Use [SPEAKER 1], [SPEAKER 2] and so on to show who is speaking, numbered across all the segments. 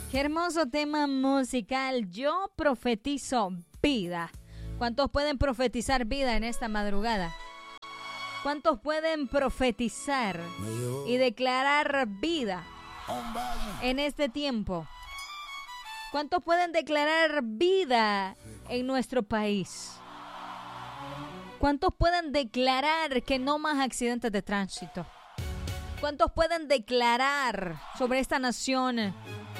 [SPEAKER 1] Qué hermoso tema musical. Yo profetizo vida. ¿Cuántos pueden profetizar vida en esta madrugada? ¿Cuántos pueden profetizar y declarar vida en este tiempo? ¿Cuántos pueden declarar vida en nuestro país? ¿Cuántos pueden declarar que no más accidentes de tránsito? ¿Cuántos pueden declarar sobre esta nación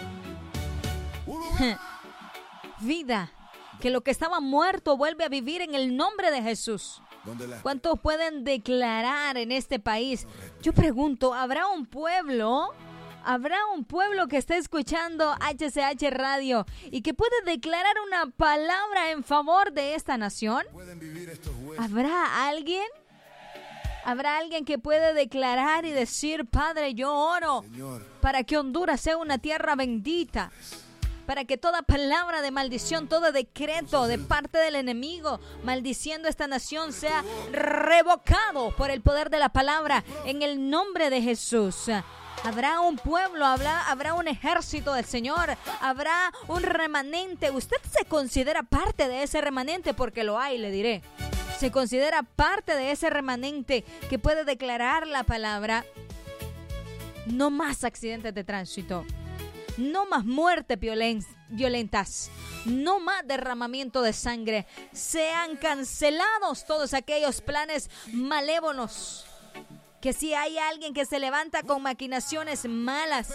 [SPEAKER 1] vida? Que lo que estaba muerto vuelve a vivir en el nombre de Jesús. ¿Cuántos pueden declarar en este país? Yo pregunto, ¿habrá un pueblo que esté escuchando HCH Radio y que puede declarar una palabra en favor de esta nación? ¿Habrá alguien? ¿Habrá alguien que puede declarar y decir, Padre, yo oro para que Honduras sea una tierra bendita? Para que toda palabra de maldición, todo decreto de parte del enemigo maldiciendo esta nación sea revocado por el poder de la palabra en el nombre de Jesús. Habrá un pueblo, habrá un ejército del Señor, habrá un remanente. Usted se considera parte de ese remanente porque lo hay, le diré. Se considera parte de ese remanente que puede declarar la palabra. No más accidentes de tránsito. No más muertes violentas, no más derramamiento de sangre. Sean cancelados todos aquellos planes malévolos. Que si hay alguien que se levanta con maquinaciones malas,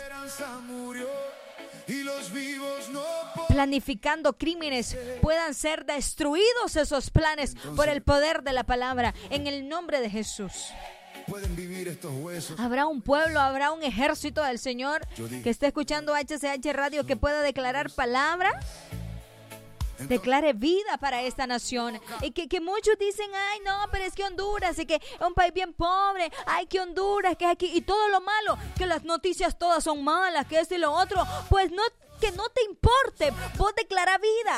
[SPEAKER 1] planificando crímenes, puedan ser destruidos esos planes por el poder de la palabra, en el nombre de Jesús.
[SPEAKER 2] Pueden vivir estos huesos.
[SPEAKER 1] Habrá un pueblo, habrá un ejército del Señor que esté escuchando HCH Radio que pueda declarar palabra, declare vida para esta nación. Y que muchos dicen, ay no, pero es que Honduras, y que es un país bien pobre, ay que Honduras, que es aquí, y todo lo malo, que las noticias todas son malas, que esto y lo otro. Pues no, que no te importe, vos declara vida.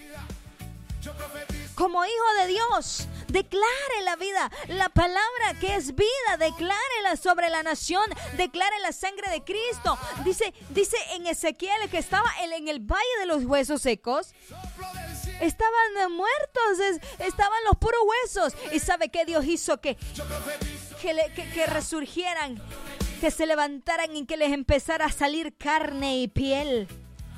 [SPEAKER 1] Como hijo de Dios, declare la vida, la palabra que es vida, declárela sobre la nación, declare la sangre de Cristo. Dice en Ezequiel que estaba en el valle de los huesos secos. Estaban muertos, estaban los puros huesos. ¿Y sabe qué Dios hizo? Que resurgieran, que se levantaran y que les empezara a salir carne y piel.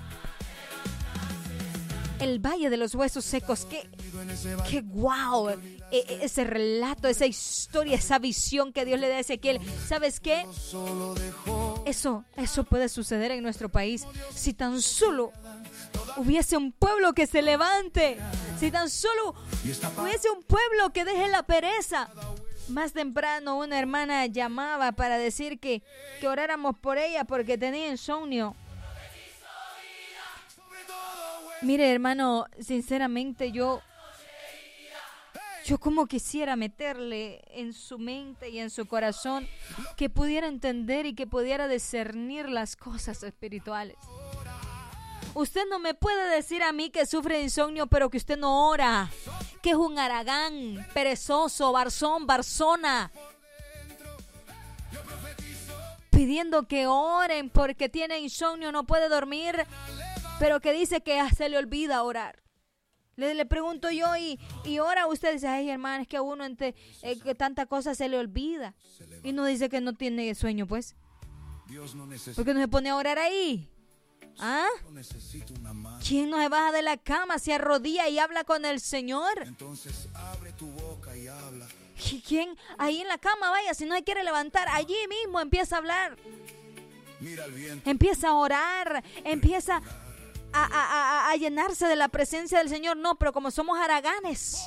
[SPEAKER 1] El valle de los huesos secos, qué guau, ese relato, esa historia, esa visión que Dios le da a Ezequiel. ¿Sabes qué? Eso puede suceder en nuestro país si tan solo hubiese un pueblo que se levante, si tan solo hubiese un pueblo que deje la pereza. Más temprano una hermana llamaba para decir que oráramos por ella porque tenía insomnio. Mire, hermano, sinceramente yo como quisiera meterle en su mente y en su corazón que pudiera entender y que pudiera discernir las cosas espirituales. Usted no me puede decir a mí que sufre de insomnio, pero que usted no ora, que es un haragán, perezoso, barzón, barzona, pidiendo que oren porque tiene insomnio, no puede dormir, pero que dice que se le olvida orar. Le pregunto yo, y ora usted, dice, ay hermano, es que a uno que tanta cosa se le olvida. Y no dice que no tiene sueño, pues. ¿Por qué no se pone a orar ahí? ¿Ah? ¿Quién no se baja de la cama, se arrodilla y habla con el Señor?
[SPEAKER 2] Entonces abre tu boca y habla.
[SPEAKER 1] ¿Quién ahí en la cama, vaya, si no se quiere levantar, allí mismo empieza a hablar?
[SPEAKER 2] Mira el viento.
[SPEAKER 1] Empieza a orar, empieza a llenarse de la presencia del Señor. No, pero como somos haraganes,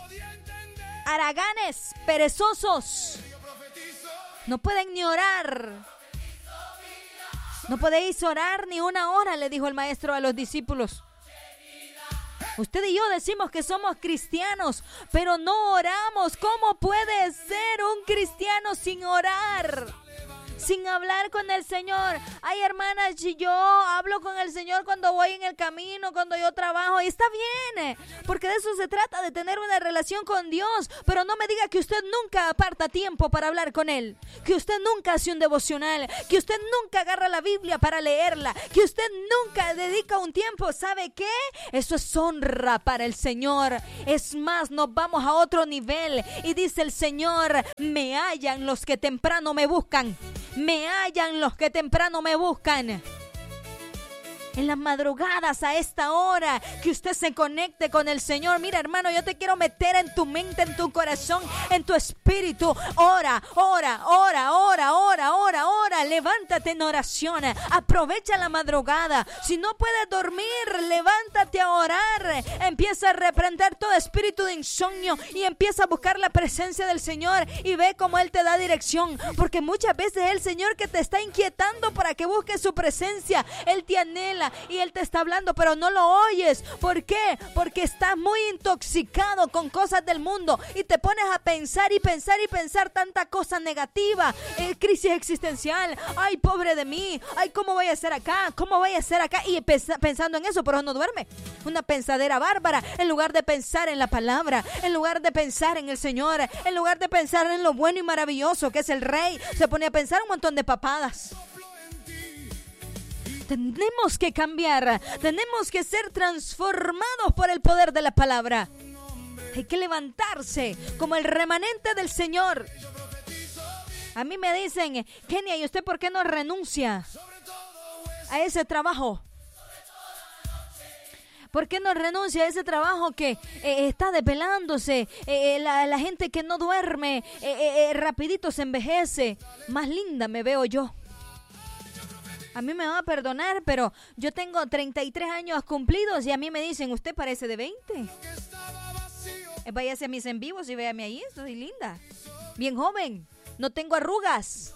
[SPEAKER 1] perezosos, no pueden ni orar. No podéis orar ni una hora, le dijo el maestro a los discípulos. Usted y yo decimos que somos cristianos, pero no oramos. ¿Cómo puede ser un cristiano sin orar? sin hablar con el Señor. Ay, hermanas, si yo hablo con el Señor cuando voy en el camino, cuando yo trabajo, y está bien, porque de eso se trata, de tener una relación con Dios. Pero no me diga que usted nunca aparta tiempo para hablar con Él, que usted nunca hace un devocional, que usted nunca agarra la Biblia para leerla, que usted nunca dedica un tiempo. ¿Sabe qué? Eso es honra para el Señor. Es más, nos vamos a otro nivel y dice el Señor: me hallan los que temprano me buscan, me hallan los que temprano me buscan. En las madrugadas, a esta hora, que usted se conecte con el Señor. Mira, hermano, yo te quiero meter en tu mente, en tu corazón, en tu espíritu. Ora, ora, ora, ora, ora, ora, ora. Levántate en oración. Aprovecha la madrugada. Si no puedes dormir, levántate a orar. Empieza a reprender todo espíritu de insomnio y empieza a buscar la presencia del Señor y ve cómo Él te da dirección. Porque muchas veces es el Señor que te está inquietando para que busques su presencia. Él te anhela y Él te está hablando, pero no lo oyes. ¿Por qué? Porque estás muy intoxicado con cosas del mundo y te pones a pensar y pensar y pensar tanta cosa negativa, crisis existencial. Ay, pobre de mí. Ay, ¿cómo voy a hacer acá? ¿Cómo voy a hacer acá? Y pensando en eso, pero no duerme. Una pensadera bárbara, en lugar de pensar en la palabra, en lugar de pensar en el Señor, en lugar de pensar en lo bueno y maravilloso que es el Rey, se pone a pensar un montón de papadas. Tenemos que cambiar, tenemos que ser transformados por el poder de la palabra. Hay que levantarse como el remanente del Señor. A mí me dicen: Kenia, ¿y usted por qué no renuncia a ese trabajo? ¿Por qué no renuncia a ese trabajo que está desvelándose? La gente que no duerme, rapidito se envejece. Más linda me veo yo. A mí me van a perdonar, pero yo tengo 33 años cumplidos y a mí me dicen: usted parece de 20. Váyase a mis en vivos y véame ahí, estoy linda. Bien joven, no tengo arrugas.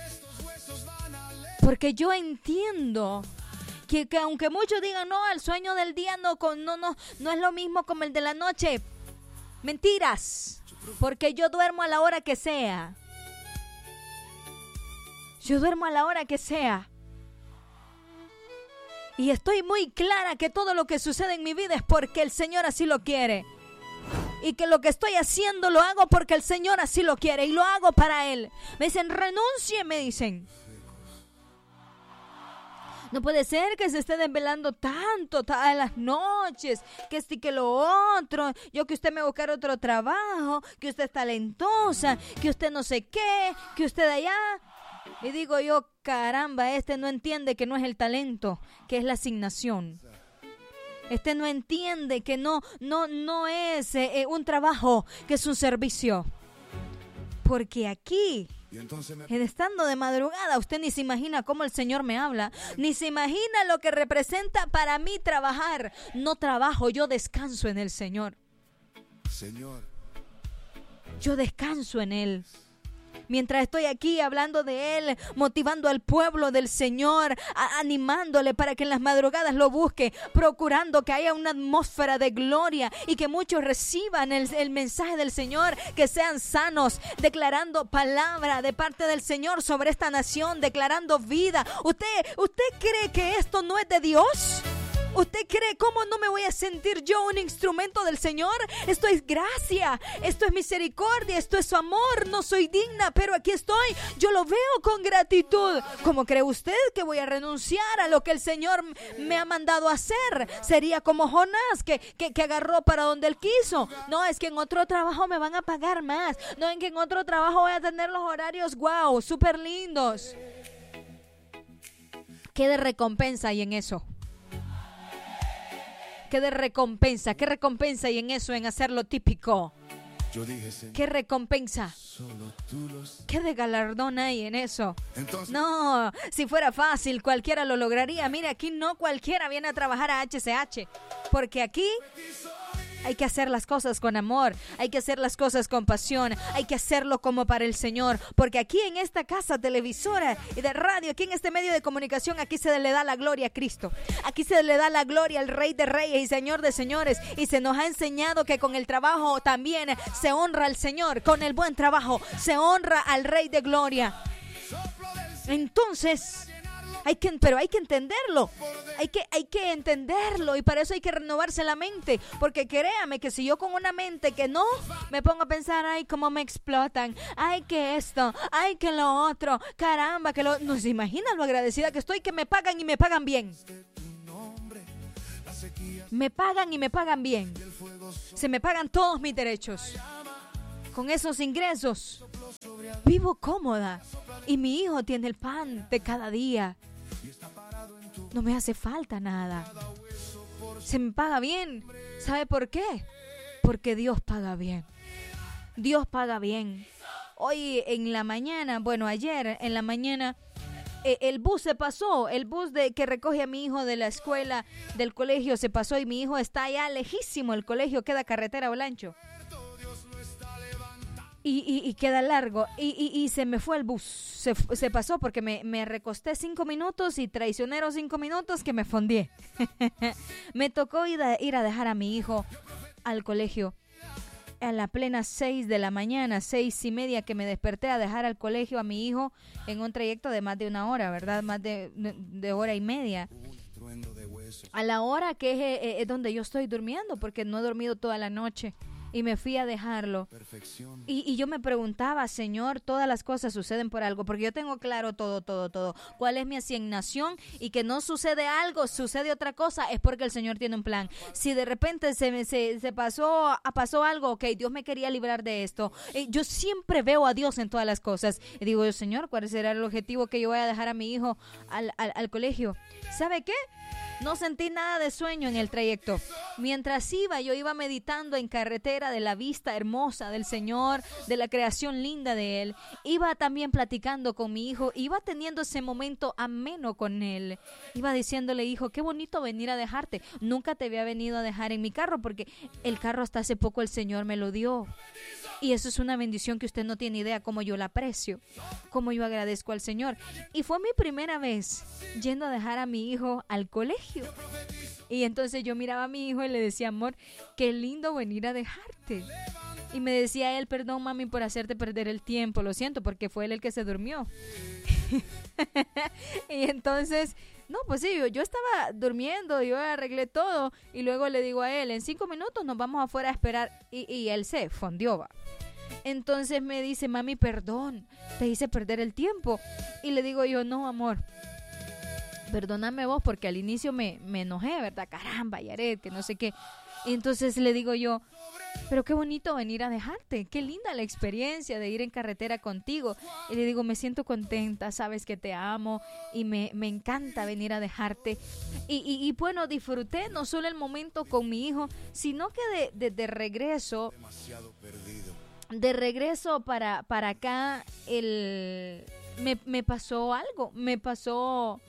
[SPEAKER 1] Porque yo entiendo que aunque muchos digan: no, el sueño del día no es lo mismo como el de la noche. Mentiras, porque yo duermo a la hora que sea. Yo duermo a la hora que sea. Y estoy muy clara que todo lo que sucede en mi vida es porque el Señor así lo quiere. Y que lo que estoy haciendo lo hago porque el Señor así lo quiere. Y lo hago para Él. Me dicen: renuncie, me dicen. No puede ser que se esté desvelando tanto a las noches, que esto y que lo otro, yo que usted me buscar otro trabajo, que usted es talentosa, que usted no sé qué, que usted allá. Y digo yo: caramba, este no entiende que no es el talento, que es la asignación. Este no entiende que no es un trabajo, que es un servicio. Porque aquí, estando de madrugada, usted ni se imagina cómo el Señor me habla, ni se imagina lo que representa para mí trabajar. No trabajo, yo descanso en el Señor. Yo descanso en Él. Mientras estoy aquí hablando de Él, motivando al pueblo del Señor, animándole para que en las madrugadas lo busque, procurando que haya una atmósfera de gloria y que muchos reciban el mensaje del Señor, que sean sanos, declarando palabra de parte del Señor sobre esta nación, declarando vida. ¿Usted cree que esto no es de Dios? ¿Usted cree cómo no me voy a sentir yo un instrumento del Señor? Esto es gracia, esto es misericordia, esto es su amor. No soy digna, pero aquí estoy. Yo lo veo con gratitud. ¿Cómo cree usted que voy a renunciar a lo que el Señor me ha mandado a hacer? Sería como Jonás que agarró para donde él quiso. No, es que en otro trabajo me van a pagar más. No, es que en otro trabajo voy a tener los horarios wow, súper lindos. ¿Qué de recompensa hay en eso? ¿Qué de recompensa? ¿Qué recompensa hay en eso, en hacer lo típico? ¿Qué recompensa? ¿Qué de galardón hay en eso? Entonces, no, si fuera fácil, cualquiera lo lograría. Mire, aquí no cualquiera viene a trabajar a HCH, porque aquí hay que hacer las cosas con amor, hay que hacer las cosas con pasión, hay que hacerlo como para el Señor, porque aquí en esta casa televisora y de radio, aquí en este medio de comunicación, aquí se le da la gloria a Cristo, aquí se le da la gloria al Rey de Reyes y Señor de Señores, y se nos ha enseñado que con el trabajo también se honra al Señor, con el buen trabajo se honra al Rey de Gloria. Entonces, pero hay que entenderlo. Hay que entenderlo, y para eso hay que renovarse la mente, porque créame que si yo con una mente que no me pongo a pensar, ay, cómo me explotan, ay, que esto, ay, que lo otro, caramba, no se imaginan lo agradecida que estoy, que me pagan y me pagan bien. Me pagan y me pagan bien. Se me pagan todos mis derechos. Con esos ingresos vivo cómoda, y mi hijo tiene el pan de cada día. No me hace falta nada. Se me paga bien. ¿Sabe por qué? Porque Dios paga bien. Dios paga bien. Hoy en la mañana, ayer en la mañana, el bus se pasó. El bus que recoge a mi hijo de la escuela, del colegio, se pasó, y mi hijo está allá lejísimo. El colegio queda carretera Olancho. Y queda largo, y se me fue el bus, se pasó, porque me recosté 5 minutos y traicioneros 5 minutos que me fondié. Me tocó ir a dejar a mi hijo al colegio a la plena 6 de la mañana, 6:30, que me desperté a dejar al colegio a mi hijo en un trayecto de más de una hora, ¿verdad? Más de hora y media. A la hora que es donde yo estoy durmiendo, porque no he dormido toda la noche. Y me fui a dejarlo. Y yo me preguntaba, Señor, todas las cosas suceden por algo, porque yo tengo claro todo. ¿Cuál es mi asignación? Y que no sucede algo, sucede otra cosa, es porque el Señor tiene un plan. Si de repente se pasó algo, ok, Dios me quería librar de esto. Yo siempre veo a Dios en todas las cosas. Y digo yo, Señor, ¿cuál será el objetivo que yo voy a dejar a mi hijo al colegio? ¿Sabe qué? No sentí nada de sueño en el trayecto. Mientras yo iba meditando en carretera de la vista hermosa del Señor, de la creación linda de Él. Iba también platicando con mi hijo, iba teniendo ese momento ameno con él. Iba diciéndole, hijo, qué bonito venir a dejarte. Nunca te había venido a dejar en mi carro, porque el carro hasta hace poco el Señor me lo dio. Y eso es una bendición que usted no tiene idea cómo yo la aprecio, cómo yo agradezco al Señor. Y fue mi primera vez yendo a dejar a mi hijo al colegio. Y entonces yo miraba a mi hijo y le decía, amor, qué lindo venir a dejarte. Y me decía él, perdón, mami, por hacerte perder el tiempo. Lo siento, porque fue él el que se durmió. Y entonces, no, pues sí, yo estaba durmiendo, yo arreglé todo. Y luego le digo a él, en 5 minutos nos vamos afuera a esperar. Y él se fondió, va. Entonces me dice, mami, perdón, te hice perder el tiempo. Y le digo yo, no, amor, perdóname vos, porque al inicio me enojé, ¿verdad? Caramba, Yaret, que no sé qué. Y entonces le digo yo, pero qué bonito venir a dejarte, qué linda la experiencia de ir en carretera contigo. Y le digo, me siento contenta, sabes que te amo y me encanta venir a dejarte. Y bueno, disfruté no solo el momento con mi hijo, sino que de regreso, para acá, me pasó algo, me pasó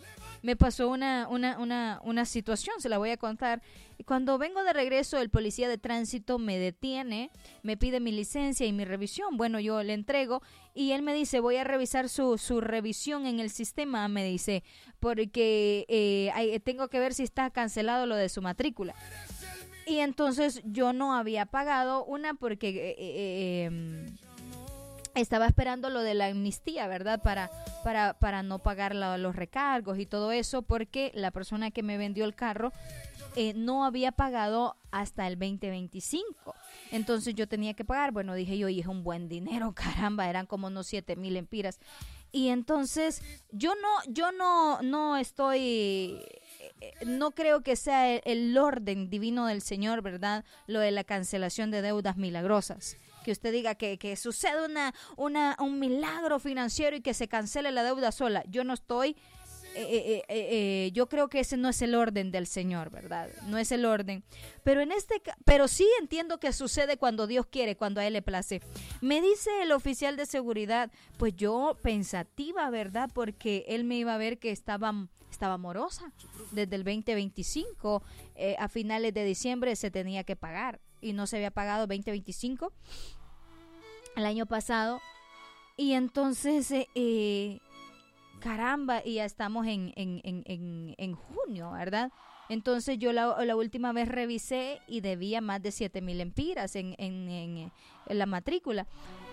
[SPEAKER 1] una situación, se la voy a contar. Cuando vengo de regreso, el policía de tránsito me detiene, me pide mi licencia y mi revisión. Bueno, yo le entrego y él me dice, voy a revisar su revisión en el sistema, me dice, porque tengo que ver si está cancelado lo de su matrícula. Y entonces yo no había pagado porque estaba esperando lo de la amnistía, ¿verdad? Para no pagar los recargos y todo eso, porque la persona que me vendió el carro no había pagado hasta el 2025. Entonces yo tenía que pagar. Bueno, dije yo, y es un buen dinero, caramba, eran como unos 7,000 empiras. Y entonces yo no estoy... No creo que sea el orden divino del Señor, ¿verdad? Lo de la cancelación de deudas milagrosas. Que usted diga que sucede un milagro financiero y que se cancele la deuda sola. Yo no estoy... yo creo que ese no es el orden del Señor, ¿verdad? No es el orden. Pero sí entiendo que sucede cuando Dios quiere, cuando a Él le place. Me dice el oficial de seguridad, pues yo pensativa, ¿verdad? Porque él me iba a ver que estaba morosa. Desde el 2025, a finales de diciembre se tenía que pagar. Y no se había pagado 2025 el año pasado. Y entonces... caramba, y ya estamos en junio, ¿verdad? Entonces yo la última vez revisé y debía más de 7,000 empiras en la matrícula.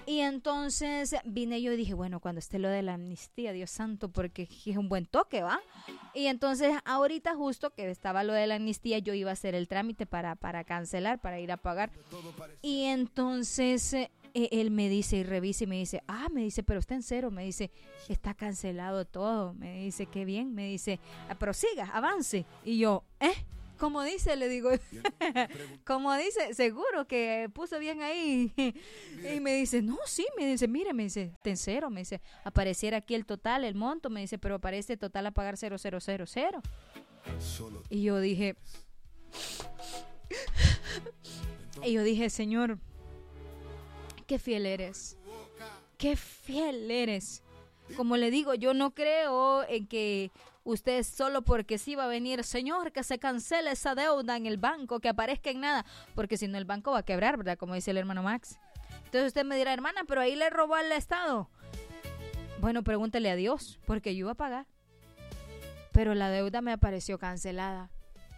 [SPEAKER 1] Y entonces vine yo y dije, bueno, cuando esté lo de la amnistía, Dios santo, porque es un buen toque, ¿va? Y entonces ahorita justo que estaba lo de la amnistía, yo iba a hacer el trámite para cancelar, para ir a pagar. Y entonces él me dice y revisa y me dice, pero está en cero, me dice, está cancelado todo. Me dice, qué bien, me dice, prosiga, avance. Y yo, como dice, le digo, como dice, seguro que puso bien ahí. Y me dice, no, sí, me dice, mire, me dice, está en cero, me dice, apareciera aquí el total, el monto, me dice, pero aparece total a pagar 0000. Y yo dije, Señor, qué fiel eres, qué fiel eres. Como le digo, yo no creo en que usted solo porque sí va a venir, Señor, que se cancele esa deuda en el banco, que aparezca en nada, porque si no el banco va a quebrar, ¿verdad? Como dice el hermano Max. Entonces usted me dirá, hermana, pero ahí le robó al Estado. Bueno, pregúntele a Dios, porque yo iba a pagar. Pero la deuda me apareció cancelada.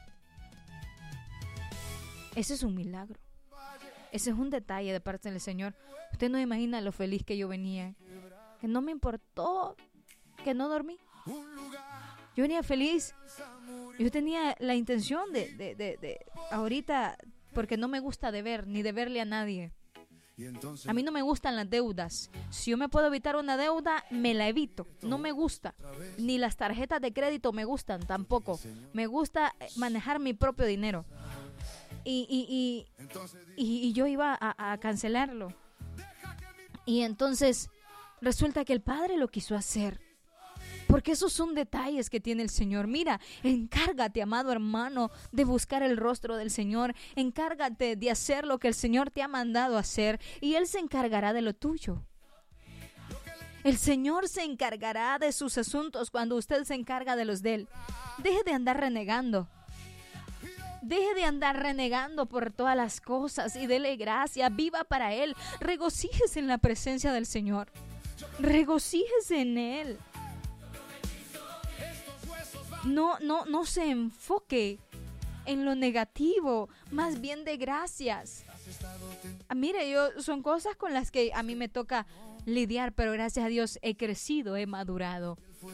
[SPEAKER 1] Ese es un milagro. Ese es un detalle de parte del Señor. Usted no imagina lo feliz que yo venía. Que no me importó, que no dormí. Yo venía feliz. Yo tenía la intención de ahorita, porque no me gusta deber, ni deberle a nadie. A mí no me gustan las deudas. Si yo me puedo evitar una deuda, me la evito. No me gusta. Ni las tarjetas de crédito me gustan tampoco. Me gusta manejar mi propio dinero. Y yo iba a cancelarlo. Y entonces resulta que el Padre lo quiso hacer. Porque esos son detalles que tiene el Señor. Mira, encárgate, amado hermano, de buscar el rostro del Señor. Encárgate de hacer lo que el Señor te ha mandado hacer y Él se encargará de lo tuyo. El Señor se encargará de sus asuntos cuando usted se encarga de los de Él. Deje de andar renegando. Deje de andar renegando por todas las cosas y dele gracia. Viva para Él. Regocíjese en la presencia del Señor. Regocíjese en Él. No se enfoque en lo negativo, más bien de gracias. Mire, son cosas con las que a mí me toca lidiar, pero gracias a Dios he crecido, he madurado.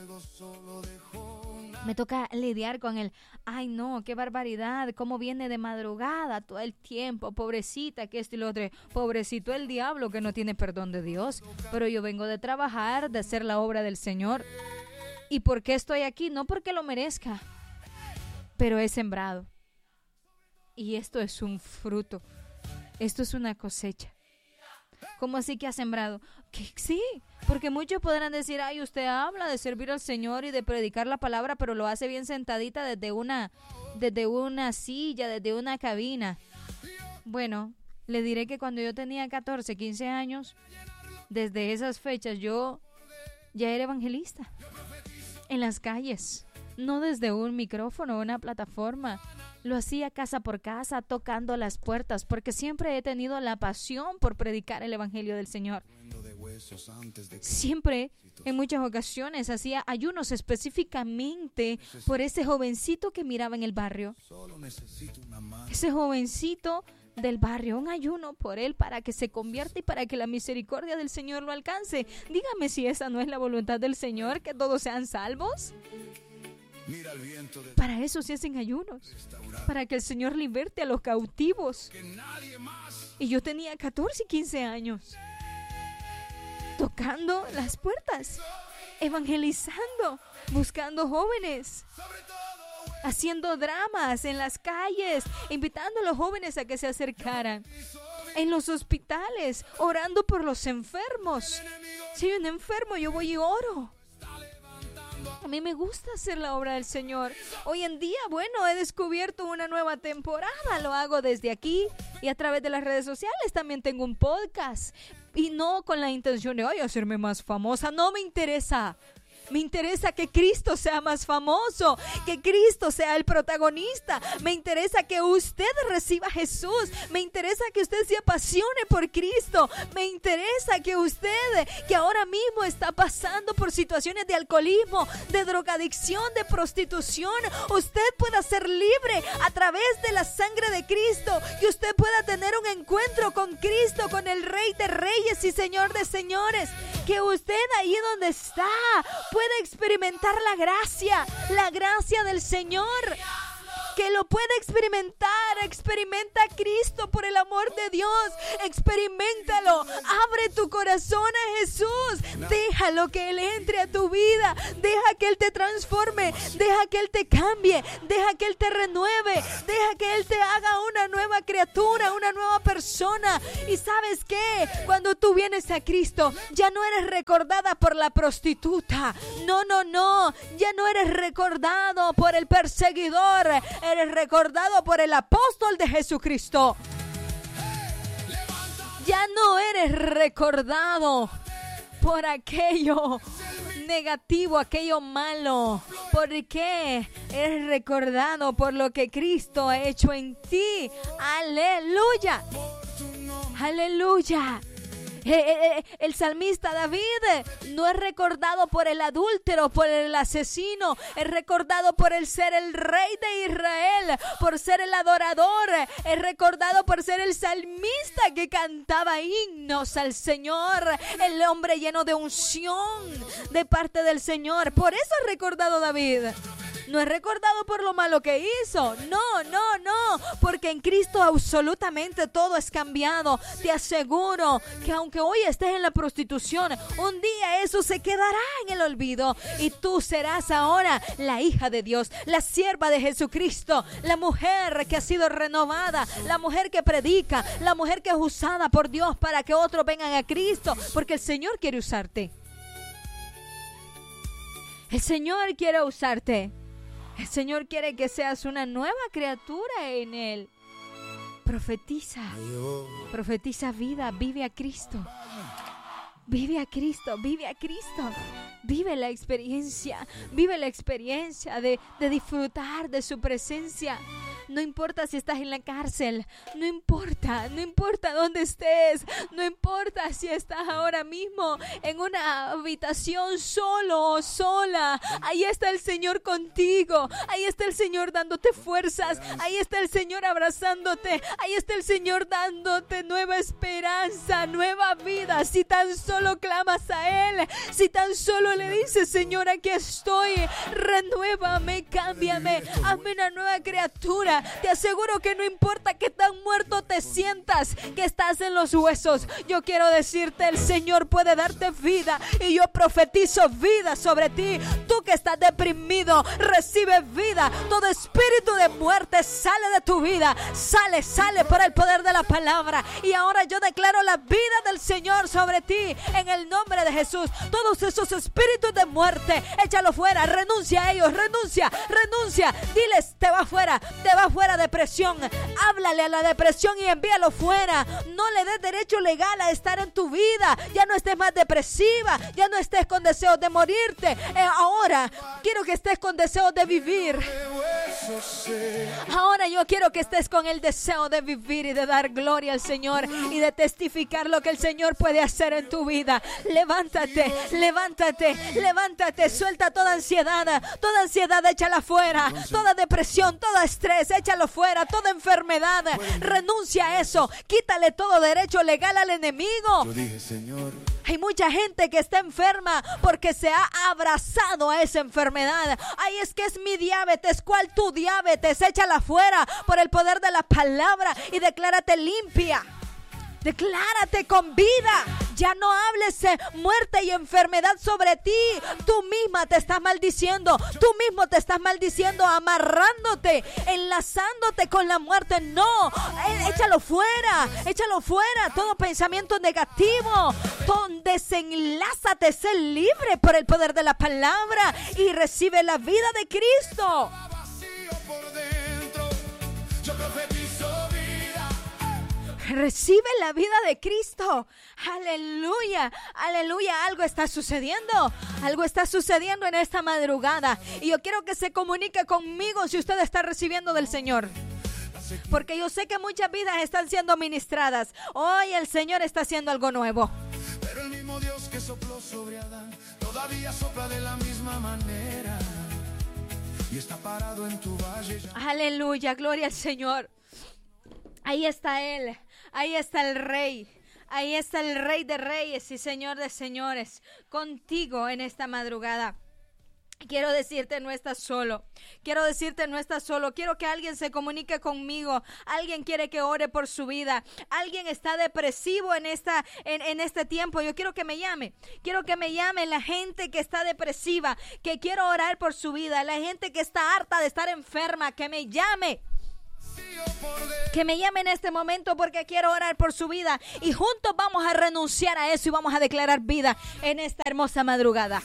[SPEAKER 1] Me toca lidiar con el, ay no, qué barbaridad, cómo viene de madrugada todo el tiempo, pobrecita, que esto y lo otro, pobrecito el diablo que no tiene perdón de Dios, pero yo vengo de trabajar, de hacer la obra del Señor. ¿Y por qué estoy aquí? No porque lo merezca, pero he sembrado. Y esto es un fruto. Esto es una cosecha. ¿Cómo así que ha sembrado? Que sí, porque muchos podrán decir, ay, usted habla de servir al Señor y de predicar la palabra, pero lo hace bien sentadita desde una silla, desde una cabina. Bueno, le diré que cuando yo tenía 14, 15 años, desde esas fechas yo ya era evangelista. En las calles, no desde un micrófono o una plataforma. Lo hacía casa por casa, tocando las puertas, porque siempre he tenido la pasión por predicar el evangelio del Señor. Siempre, en muchas ocasiones, hacía ayunos específicamente por ese jovencito que miraba en el barrio. Ese jovencito del barrio, un ayuno por él para que se convierta y para que la misericordia del Señor lo alcance. Dígame si esa no es la voluntad del Señor, que todos sean salvos. Para eso se hacen ayunos, para que el Señor liberte a los cautivos. Y yo tenía 14 y 15 años, tocando las puertas, evangelizando, buscando jóvenes, haciendo dramas en las calles, invitando a los jóvenes a que se acercaran. En los hospitales, orando por los enfermos. Si hay un enfermo, yo voy y oro. A mí me gusta hacer la obra del Señor. Hoy en día, bueno, he descubierto una nueva temporada. Lo hago desde aquí y a través de las redes sociales. También tengo un podcast. Y no con la intención de, ay, hacerme más famosa. No me interesa. Me interesa que Cristo sea más famoso, que Cristo sea el protagonista. Me interesa que usted reciba a Jesús. Me interesa que usted se apasione por Cristo. Me interesa que usted, que ahora mismo está pasando por situaciones de alcoholismo, de drogadicción, de prostitución, usted pueda ser libre a través de la sangre de Cristo, y usted pueda tener un encuentro con Cristo, con el Rey de Reyes y Señor de Señores. Que usted ahí donde está puede experimentar la gracia del Señor. Que lo puede experimentar. Experimenta a Cristo por el amor de Dios. Experiméntalo. Abre tu corazón a Jesús. Déjalo que Él entre a tu vida. Deja que Él te transforme. Deja que Él te cambie. Deja que Él te renueve. Deja que Él te haga una nueva criatura, una nueva persona. Y ¿sabes qué? Cuando tú vienes a Cristo, ya no eres recordada por la prostituta. No. Ya no eres recordado por el perseguidor. Eres recordado por el apóstol de Jesucristo. Ya no eres recordado por aquello negativo, aquello malo. ¿Por qué? Eres recordado por lo que Cristo ha hecho en ti. Aleluya. Aleluya. El salmista David no es recordado por el adúltero, por el asesino. Es recordado por el ser el rey de Israel, por ser el adorador. Es recordado por ser el salmista que cantaba himnos al Señor, el hombre lleno de unción de parte del Señor. Por eso es recordado David. No es recordado por lo malo que hizo. No. Porque en Cristo absolutamente todo es cambiado. Te aseguro que aunque hoy estés en la prostitución, un día eso se quedará en el olvido. Y tú serás ahora la hija de Dios, la sierva de Jesucristo, la mujer que ha sido renovada, la mujer que predica, la mujer que es usada por Dios para que otros vengan a Cristo. Porque el Señor quiere usarte. El Señor quiere usarte. El Señor quiere que seas una nueva criatura en Él. Profetiza vida, vive a Cristo. Vive a Cristo. Vive la experiencia de disfrutar de su presencia. No importa si estás en la cárcel, no importa dónde estés, no importa si estás ahora mismo en una habitación solo o sola. Ahí está el Señor contigo, ahí está el Señor dándote fuerzas, ahí está el Señor abrazándote, ahí está el Señor dándote nueva esperanza, nueva vida. Si tan solo clamas a Él, si tan solo le dices: Señor, aquí estoy, renuévame, cámbiame, hazme una nueva criatura. Te aseguro que no importa qué tan muerto te sientas, que estás en los huesos. Yo quiero decirte, el Señor puede darte vida, y yo profetizo vida sobre ti. Tú que estás deprimido, recibe vida. Todo espíritu de muerte sale de tu vida, sale por el poder de la palabra. Y ahora yo declaro la vida del Señor sobre ti, en el nombre de Jesús. Todos esos espíritus de muerte, échalo fuera, renuncia a ellos, renuncia. Diles: te va fuera depresión. Háblale a la depresión y envíalo fuera. No le des derecho legal a estar en tu vida. Ya no estés más depresiva, ya no estés con deseos de morirte. Ahora quiero que estés con deseos de vivir. Ahora yo quiero que estés con el deseo de vivir y de dar gloria al Señor y de testificar lo que el Señor puede hacer en tu vida. Levántate, suelta toda ansiedad, échala fuera, toda depresión, todo estrés, échalo fuera, toda enfermedad, renuncia a eso, quítale todo derecho legal al enemigo.
[SPEAKER 2] Yo dije: Señor,
[SPEAKER 1] hay mucha gente que está enferma porque se ha abrazado a esa enfermedad. Ay, es que es mi diabetes. ¿Cuál tu diabetes? Échala fuera por el poder de la palabra y declárate limpia. Declárate con vida. Ya no hables muerte y enfermedad sobre ti. Tú misma te estás maldiciendo. Tú mismo te estás maldiciendo, amarrándote, enlazándote con la muerte. No, échalo fuera. Todo pensamiento negativo. Desenlázate, sé libre por el poder de la palabra y recibe la vida de Cristo.
[SPEAKER 2] vacío por dentro, yo profetizo vida.
[SPEAKER 1] Recibe la vida de Cristo. Aleluya, aleluya. Algo está sucediendo. Algo está sucediendo en esta madrugada. Y yo quiero que se comunique conmigo si usted está recibiendo del Señor. Porque yo sé que muchas vidas están siendo ministradas. Hoy el Señor está haciendo algo nuevo.
[SPEAKER 2] Pero el mismo Dios que sopló sobre Adán todavía sopla de la misma manera. Y está parado en tu valle.
[SPEAKER 1] Aleluya, gloria al Señor. Ahí está Él. Ahí está el Rey. Ahí está el Rey de Reyes y Señor de Señores. Contigo en esta madrugada. Quiero decirte, no estás solo. Quiero decirte, no estás solo. Quiero que alguien se comunique conmigo. Alguien quiere que ore por su vida. Alguien está depresivo en este tiempo. Yo quiero que me llame. Quiero que me llame la gente que está depresiva, que quiero orar por su vida. La gente que está harta de estar enferma, que me llame. Que me llame en este momento porque quiero orar por su vida. Y juntos vamos a renunciar a eso y vamos a declarar vida en esta hermosa madrugada.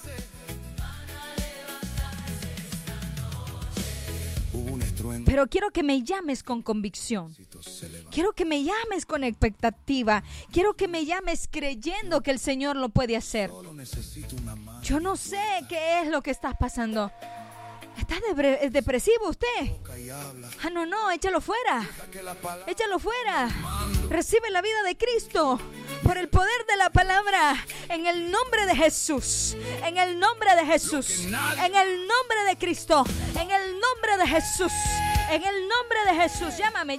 [SPEAKER 1] Pero quiero que me llames con convicción. Quiero que me llames con expectativa. Quiero que me llames creyendo que el Señor lo puede hacer. Yo no sé qué es lo que estás pasando. ¿Está depresivo usted? No, échalo fuera. Échalo fuera. Recibe la vida de Cristo por el poder de la palabra. En el nombre de Jesús. En el nombre de Jesús. En el nombre de Cristo. En el nombre de Jesús. En el nombre de Jesús. Llámame.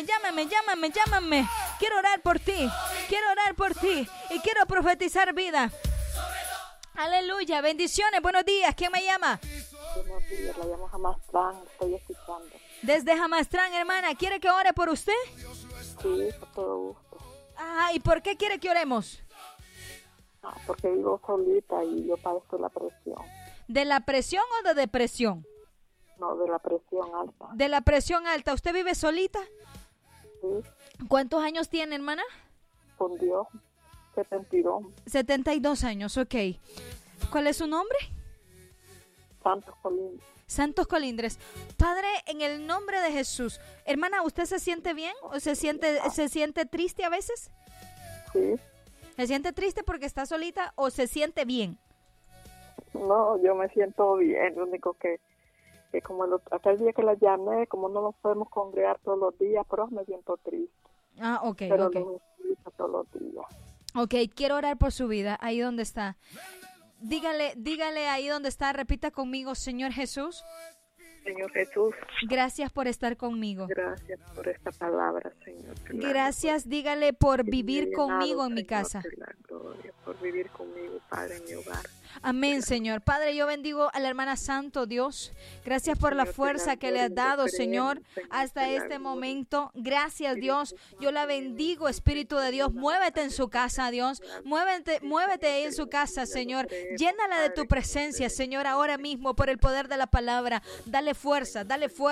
[SPEAKER 1] Quiero orar por ti. Quiero orar por ti. Y quiero profetizar vida. Aleluya. Bendiciones. Buenos días. ¿Quién me llama?
[SPEAKER 3] Buenos días, la llamo Jamastrán, estoy escuchando.
[SPEAKER 1] Desde Jamastrán, hermana, ¿quiere que ore por usted?
[SPEAKER 3] Sí, con todo gusto.
[SPEAKER 1] ¿Y por qué quiere que oremos?
[SPEAKER 3] Porque vivo solita y yo padezco la presión.
[SPEAKER 1] ¿De la presión o de depresión?
[SPEAKER 3] No, de la presión alta.
[SPEAKER 1] De la presión alta. ¿Usted vive solita?
[SPEAKER 3] Sí.
[SPEAKER 1] ¿Cuántos años tiene, hermana?
[SPEAKER 3] Con Dios, 72.
[SPEAKER 1] 72 años, ok. ¿Cuál es su nombre?
[SPEAKER 3] Santos Colindres.
[SPEAKER 1] Santos Colindres. Padre, en el nombre de Jesús. Hermana, ¿usted se siente bien o se siente triste a veces?
[SPEAKER 3] Sí.
[SPEAKER 1] ¿Se siente triste porque está solita o se siente bien?
[SPEAKER 3] No, yo me siento bien. Lo único que como aquel día que la llamé, como no nos podemos congregar todos los días, pero me siento triste.
[SPEAKER 1] Ok.
[SPEAKER 3] Pero nos escucha todos los días.
[SPEAKER 1] Ok, quiero orar por su vida, ahí donde está. Dígale ahí donde está, repita conmigo, Señor Jesús.
[SPEAKER 3] Señor Jesús.
[SPEAKER 1] Gracias por estar conmigo.
[SPEAKER 3] Gracias por esta palabra, Señor.
[SPEAKER 1] Gracias, dígale por vivir conmigo en mi casa.
[SPEAKER 3] Por vivir conmigo, Padre, en mi hogar.
[SPEAKER 1] Amén, Señor. Padre, yo bendigo a la hermana Santo, Dios. Gracias por la fuerza que le has dado, Señor, hasta este momento. Gracias, Dios. Yo la bendigo, Espíritu de Dios. Muévete en su casa, Dios. Muévete ahí en su casa, Señor. Llénala de tu presencia, Señor, ahora mismo por el poder de la palabra. Dale fuerza,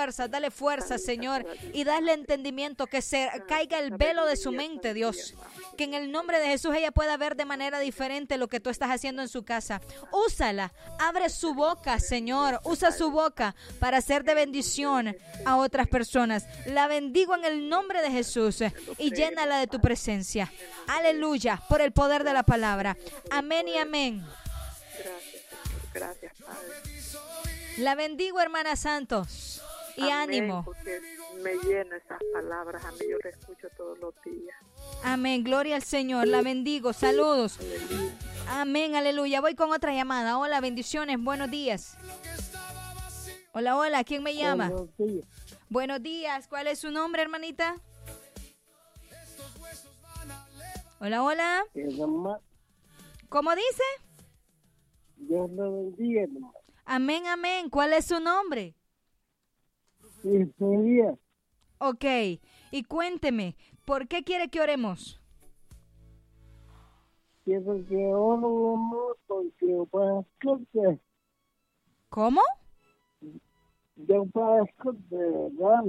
[SPEAKER 1] Señor. Y dale entendimiento, que se caiga el velo de su mente, Dios. Que en el nombre de Jesús ella pueda ver de manera diferente lo que tú estás haciendo en su casa. Úsala, abre su boca, Señor, usa su boca para ser de bendición a otras personas. La bendigo en el nombre de Jesús y llénala de tu presencia. Aleluya, por el poder de la palabra. Amén y amén.
[SPEAKER 3] Gracias, Señor. Gracias, Padre.
[SPEAKER 1] La bendigo, hermana Santos, y
[SPEAKER 3] amén,
[SPEAKER 1] ánimo.
[SPEAKER 3] Porque me llena esas palabras, a mí yo las escucho todos los días.
[SPEAKER 1] Amén, gloria al Señor, la bendigo, saludos. Amén, aleluya. Voy con otra llamada. Hola, bendiciones, buenos días. Hola, ¿quién me llama?
[SPEAKER 4] Buenos días.
[SPEAKER 1] Buenos días, ¿cuál es su nombre, hermanita? Hola. ¿Cómo dice?
[SPEAKER 4] Dios lo bendiga, hermano.
[SPEAKER 1] Amén, ¿cuál es su nombre?
[SPEAKER 4] Díaz.
[SPEAKER 1] Ok, y cuénteme, ¿por qué quiere que oremos?
[SPEAKER 4] Quiero que oro porque para
[SPEAKER 1] ¿Cómo?
[SPEAKER 4] yo padezco de verdad.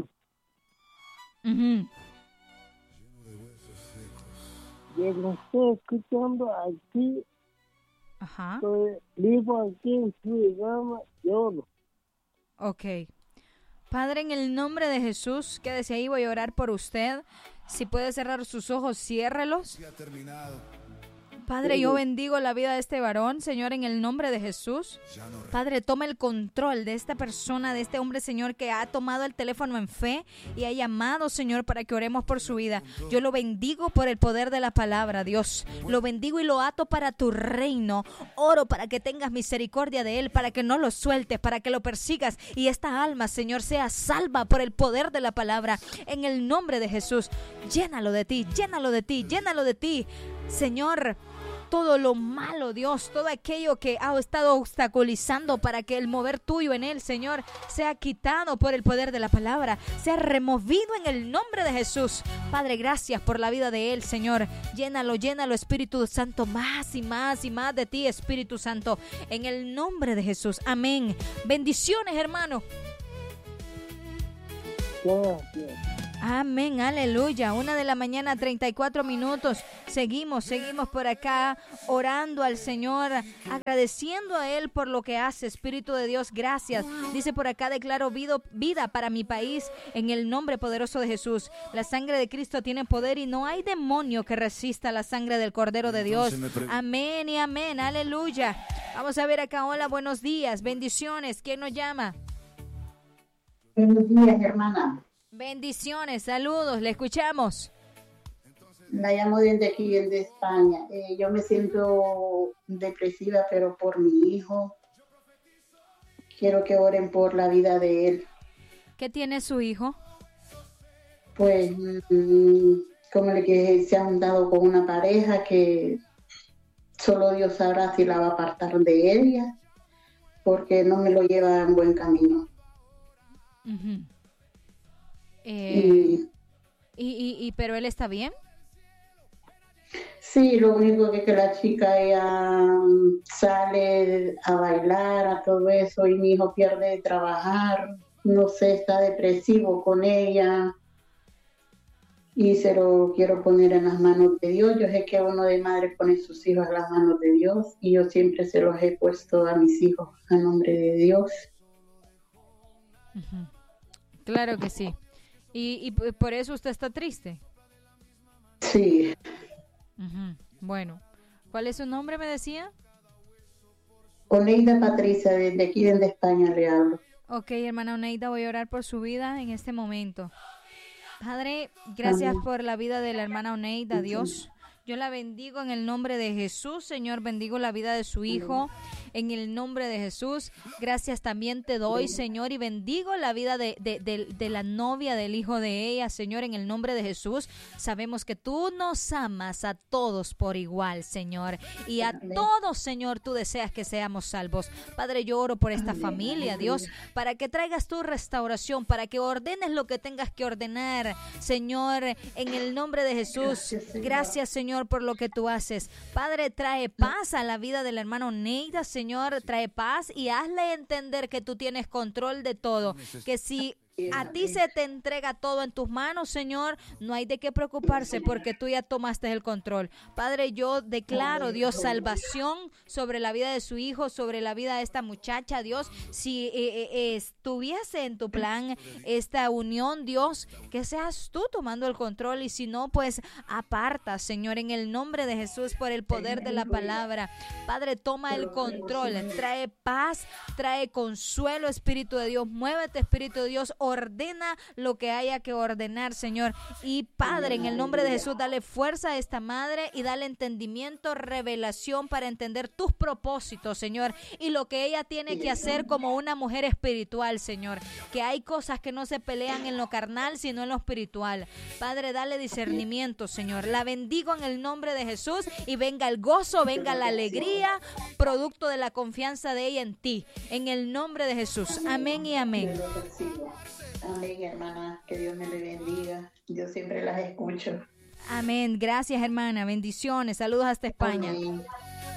[SPEAKER 4] Yo lo estoy escuchando aquí.
[SPEAKER 1] Ajá.
[SPEAKER 4] Vivo aquí en Surinam, lloro.
[SPEAKER 1] Ok. Padre, en el nombre de Jesús, quédese ahí, voy a orar por usted. Si puede cerrar sus ojos, ciérrelos. Padre, yo bendigo la vida de este varón, Señor, en el nombre de Jesús. Padre, toma el control de esta persona, de este hombre, Señor, que ha tomado el teléfono en fe y ha llamado, Señor, para que oremos por su vida. Yo lo bendigo por el poder de la palabra, Dios. Lo bendigo y lo ato para tu reino. Oro para que tengas misericordia de él, para que no lo sueltes, para que lo persigas y esta alma, Señor, sea salva por el poder de la palabra. En el nombre de Jesús, llénalo de ti, llénalo de ti, llénalo de ti, Señor. Todo lo malo, Dios, todo aquello que ha estado obstaculizando para que el mover tuyo en él, Señor, sea quitado por el poder de la palabra, sea removido en el nombre de Jesús. Padre, gracias por la vida de él, Señor. Llénalo, llénalo, Espíritu Santo, más y más y más de ti, Espíritu Santo, en el nombre de Jesús. Amén. Bendiciones, hermano.
[SPEAKER 4] Gracias.
[SPEAKER 1] Amén, aleluya. 1:34 a.m. Seguimos por acá orando al Señor, agradeciendo a Él por lo que hace. Espíritu de Dios, gracias. Dice por acá, declaro vida para mi país en el nombre poderoso de Jesús. La sangre de Cristo tiene poder y no hay demonio que resista la sangre del Cordero de Dios. Amén y amén, aleluya. Vamos a ver acá, hola, buenos días, bendiciones. ¿Quién nos llama?
[SPEAKER 5] Buenos días, hermana.
[SPEAKER 1] Bendiciones, saludos, le escuchamos.
[SPEAKER 5] La llamo desde aquí, desde España. Yo me siento depresiva, pero por mi hijo. Quiero que oren por la vida de él.
[SPEAKER 1] ¿Qué tiene su hijo?
[SPEAKER 5] Pues, como le que se ha juntado con una pareja que solo Dios sabrá si la va a apartar de ella, porque no me lo lleva en buen camino.
[SPEAKER 1] Uh-huh. ¿Pero él está bien?
[SPEAKER 5] Sí, lo único que la chica ella sale a bailar, a todo eso, y mi hijo pierde de trabajar, no sé, está depresivo con ella, y se lo quiero poner en las manos de Dios. Yo sé que uno de madre pone sus hijos en las manos de Dios, y yo siempre se los he puesto a mis hijos a nombre de Dios.
[SPEAKER 1] Uh-huh. Claro que sí. ¿Y por eso usted está triste?
[SPEAKER 5] Sí.
[SPEAKER 1] Uh-huh. Bueno, ¿cuál es su nombre, me decía?
[SPEAKER 5] Oneida Patricia, desde aquí, desde España le hablo.
[SPEAKER 1] Ok, hermana Oneida, voy a orar por su vida en este momento. Padre, gracias Amén. Por la vida de la hermana Oneida, Dios. Yo la bendigo en el nombre de Jesús, Señor, bendigo la vida de su hijo, en el nombre de Jesús. Gracias también te doy, Señor, y bendigo la vida de la novia del hijo de ella, Señor, en el nombre de Jesús. Sabemos que tú nos amas a todos por igual, Señor, y a todos, Señor, tú deseas que seamos salvos. Padre, yo oro por esta familia, Dios, para que traigas tu restauración, para que ordenes lo que tengas que ordenar, Señor, en el nombre de Jesús. Gracias, Señor, por lo que tú haces. Padre, trae paz a la vida del hermano Neida, Señor, trae paz y hazle entender que tú tienes control de todo, que si a ti se te entrega todo en tus manos, Señor, no hay de qué preocuparse porque tú ya tomaste el control. Padre, yo declaro, Dios, salvación sobre la vida de su hijo, sobre la vida de esta muchacha, Dios. Si estuviese en tu plan esta unión, Dios, que seas tú tomando el control, y si no, pues aparta, Señor, en el nombre de Jesús, por el poder de la palabra. Padre, toma el control, trae paz, trae consuelo, Espíritu de Dios. Muévete, Espíritu de Dios, ordena lo que haya que ordenar, Señor. Y Padre, en el nombre de Jesús, dale fuerza a esta madre y dale entendimiento, revelación para entender tus propósitos, Señor, y lo que ella tiene que hacer como una mujer espiritual, Señor, que hay cosas que no se pelean en lo carnal, sino en lo espiritual. Padre, dale discernimiento, Señor. La bendigo en el nombre de Jesús, y venga el gozo, venga la alegría, producto de la confianza de ella en ti, en el nombre de Jesús. Amén y amén.
[SPEAKER 5] Amén, hermana, que Dios me le bendiga. Yo siempre las escucho.
[SPEAKER 1] Amén, gracias, hermana, bendiciones, saludos hasta España.
[SPEAKER 5] Amén.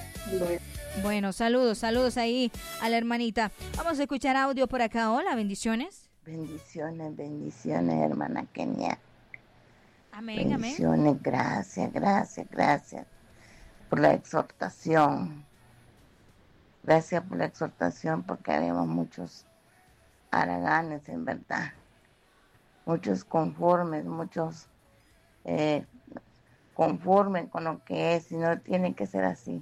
[SPEAKER 1] Bueno, saludos ahí a la hermanita. Vamos a escuchar audio por acá. Hola, bendiciones.
[SPEAKER 6] Bendiciones, hermana Kenia.
[SPEAKER 1] Amén,
[SPEAKER 6] bendiciones, amén. Gracias por la exhortación. Gracias por la exhortación, porque habemos muchos haraganes, en verdad, muchos conformes, muchos conforme con lo que es, sino tiene que ser así.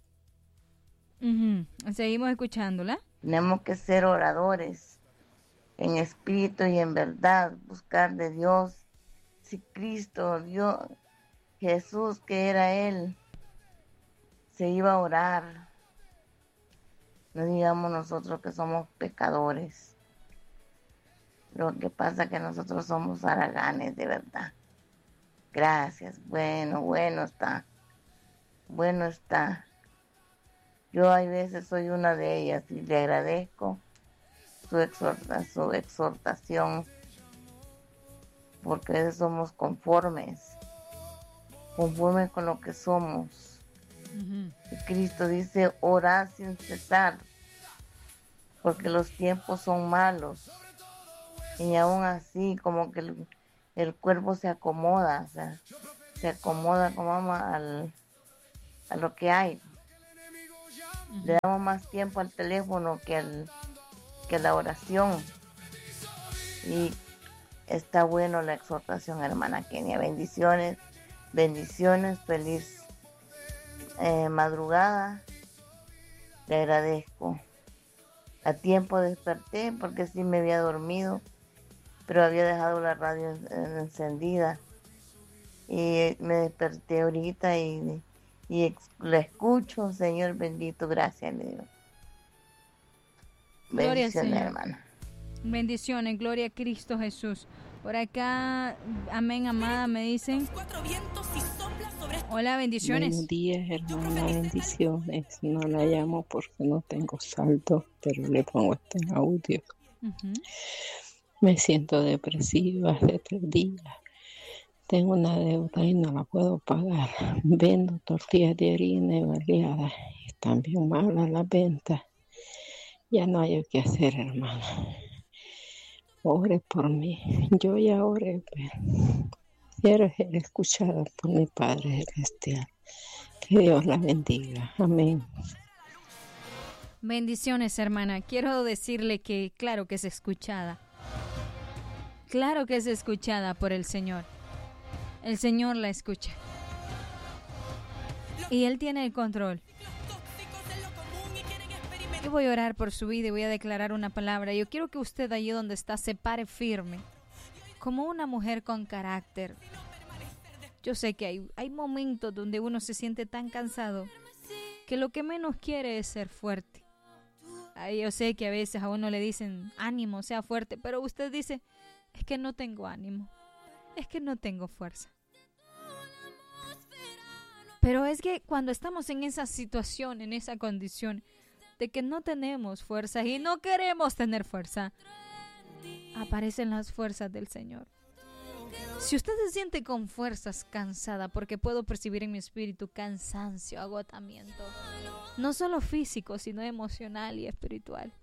[SPEAKER 1] Seguimos escuchándola.
[SPEAKER 6] Tenemos que ser oradores en espíritu y en verdad, buscar de Dios. Si Cristo, Dios, Jesús, que era Él, se iba a orar, no digamos nosotros que somos pecadores. Lo que pasa es que nosotros somos haraganes de verdad. Gracias, bueno está. Bueno está. Yo hay veces soy una de ellas y le agradezco su exhortación, porque a veces somos conformes con lo que somos. Y Cristo dice, orad sin cesar, porque los tiempos son malos. Y aún así, como que el cuerpo se acomoda, o sea, se acomoda como a lo que hay. Le damos más tiempo al teléfono que a la oración. Y está bueno la exhortación, hermana Kenia. Bendiciones, feliz madrugada. Le agradezco. A tiempo desperté porque sí me había dormido, pero había dejado la radio encendida. Y me desperté ahorita y la escucho. Señor bendito, gracias, le digo.
[SPEAKER 1] Gloria al Señor,
[SPEAKER 6] hermana.
[SPEAKER 1] Bendiciones, gloria a Cristo Jesús. Por acá, amén, amada, me dicen. Hola, bendiciones.
[SPEAKER 7] Buenos días, hermana, bendiciones. No la llamo porque no tengo saldo, pero le pongo este en audio. Me siento depresiva hace 3 días. Tengo una deuda y no la puedo pagar. Vendo tortillas de harina y baleadas. Están bien malas las ventas. Ya no hay qué hacer, hermana. Ore por mí. Yo ya oré, pero quiero ser escuchada por mi Padre Celestial. Que Dios la bendiga. Amén.
[SPEAKER 1] Bendiciones, hermana. Quiero decirle que claro que es escuchada. Claro que es escuchada por el Señor. El Señor la escucha. Y Él tiene el control. Yo voy a orar por su vida y voy a declarar una palabra. Yo quiero que usted allí donde está se pare firme, como una mujer con carácter. Yo sé que hay momentos donde uno se siente tan cansado que lo que menos quiere es ser fuerte. Yo sé que a veces a uno le dicen, ánimo, sea fuerte, pero usted dice, es que no tengo ánimo, es que no tengo fuerza. Pero es que cuando estamos en esa situación, en esa condición de que no tenemos fuerza y no queremos tener fuerza, aparecen las fuerzas del Señor. Si usted se siente con fuerzas cansada, porque puedo percibir en mi espíritu cansancio, agotamiento, no solo físico, sino emocional y espiritual.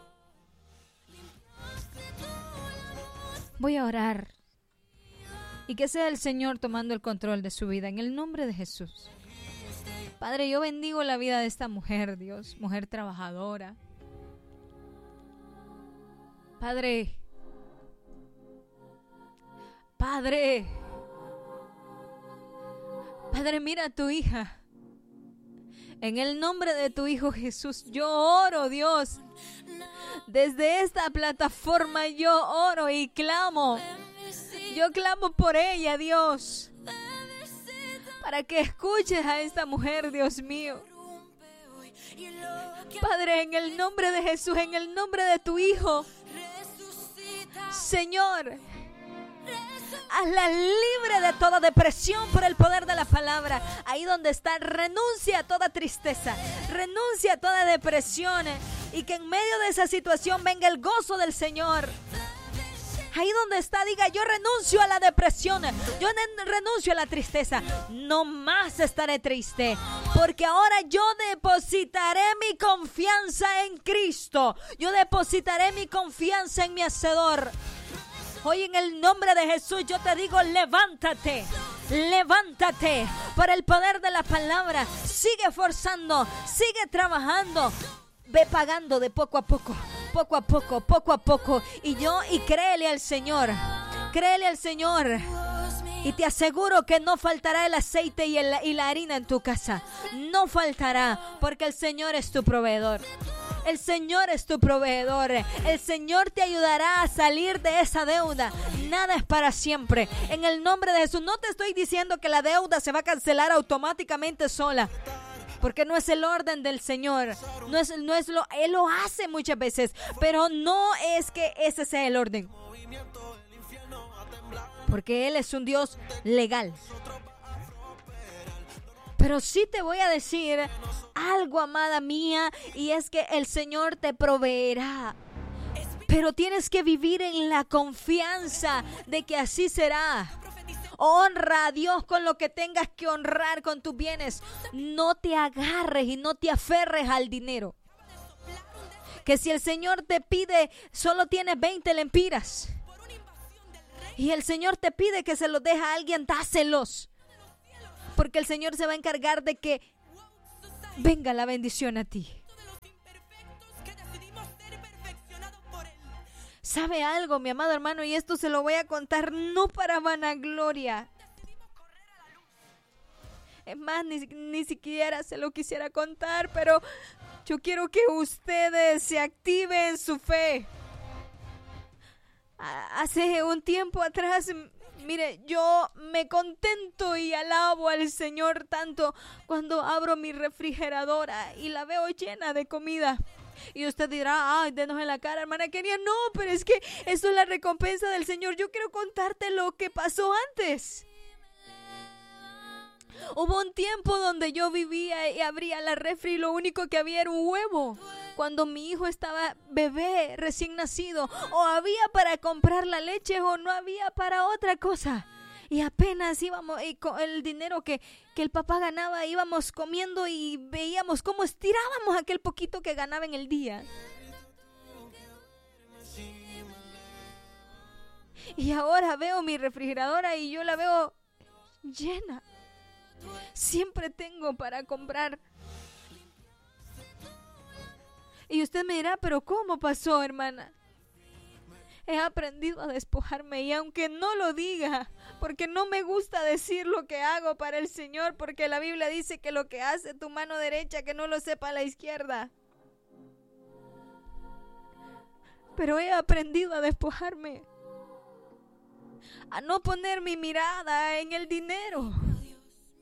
[SPEAKER 1] Voy a orar y que sea el Señor tomando el control de su vida en el nombre de Jesús. Padre, yo bendigo la vida de esta mujer, Dios, mujer trabajadora. Padre, mira a tu hija. En el nombre de tu Hijo Jesús, yo oro, Dios. Desde esta plataforma yo oro y clamo. Yo clamo por ella, Dios, para que escuches a esta mujer, Dios mío. Padre, en el nombre de Jesús, en el nombre de tu Hijo, Señor, hazla libre de toda depresión por el poder de la palabra. Ahí donde está, renuncia a toda tristeza, renuncia a toda depresión, y que en medio de esa situación venga el gozo del Señor. Ahí donde está, diga, yo renuncio a la depresión, yo renuncio a la tristeza, no más estaré triste, porque ahora yo depositaré mi confianza en Cristo, yo depositaré mi confianza en mi Hacedor. Hoy en el nombre de Jesús yo te digo, levántate, levántate por el poder de la palabra, sigue forzando, sigue trabajando, ve pagando de poco a poco, poco a poco, y créele al Señor, Y te aseguro que no faltará el aceite y la harina en tu casa. No faltará, porque el Señor es tu proveedor. El Señor es tu proveedor. El Señor te ayudará a salir de esa deuda. Nada es para siempre. En el nombre de Jesús, no te estoy diciendo que la deuda se va a cancelar automáticamente sola, porque no es el orden del Señor. Él lo hace muchas veces, pero no es que ese sea el orden, porque Él es un Dios legal. Pero sí te voy a decir algo, amada mía, y es que el Señor te proveerá. Pero tienes que vivir en la confianza de que así será. Honra a Dios con lo que tengas que honrar, con tus bienes. No te agarres y no te aferres al dinero. Que si el Señor te pide, solo tienes 20 lempiras, y el Señor te pide que se los deje a alguien, dáselos. Porque el Señor se va a encargar de que venga la bendición a ti. ¿Sabe algo, mi amado hermano? Y esto se lo voy a contar no para vanagloria. Es más, ni siquiera se lo quisiera contar, pero yo quiero que ustedes se activen su fe. Hace un tiempo atrás, mire, yo me contento y alabo al Señor tanto cuando abro mi refrigeradora y la veo llena de comida. Y usted dirá, ay, denos en la cara, hermana Kenia. No, pero es que eso es la recompensa del Señor. Yo quiero contarte lo que pasó antes. Hubo un tiempo donde yo vivía y abría la refri y lo único que había era un huevo. Cuando mi hijo estaba bebé, recién nacido, o había para comprar la leche o no había para otra cosa. Y apenas íbamos, y con el dinero que el papá ganaba, íbamos comiendo y veíamos cómo estirábamos aquel poquito que ganaba en el día. Y ahora veo mi refrigeradora y yo la veo llena. Siempre tengo para comprar. Y usted me dirá, pero ¿cómo pasó, hermana? He aprendido a despojarme, y aunque no lo diga, porque no me gusta decir lo que hago para el Señor, porque la Biblia dice que lo que hace tu mano derecha, que no lo sepa la izquierda. Pero he aprendido a despojarme, a no poner mi mirada en el dinero,